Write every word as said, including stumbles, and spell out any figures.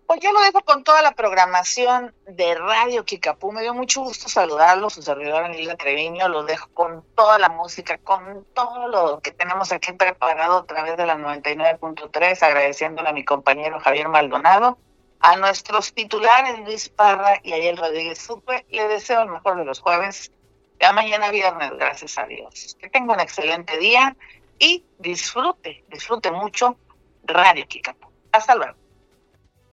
Pues yo lo dejo con toda la programación de Radio Kikapú. Me dio mucho gusto saludarlos, su servidora Nilda Treviño. Los dejo con toda la música, con todo lo que tenemos aquí preparado a través de la noventa y nueve punto tres, agradeciéndole a mi compañero Javier Maldonado, a nuestros titulares Luis Parra y Ayel Rodríguez Supe. Le deseo el mejor de los jueves. Ya mañana viernes, gracias a Dios. Que tenga un excelente día y disfrute, disfrute mucho Radio Kikapú. Hasta luego.